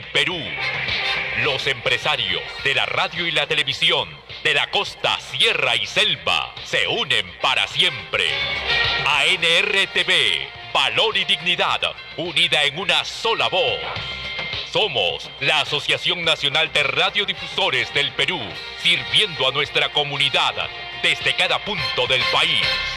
del Perú. Los empresarios de la radio y la televisión, de la costa, sierra y selva, se unen para siempre. ANRTV, valor y dignidad, unida en una sola voz. Somos la Asociación Nacional de Radiodifusores del Perú, sirviendo a nuestra comunidad desde cada punto del país.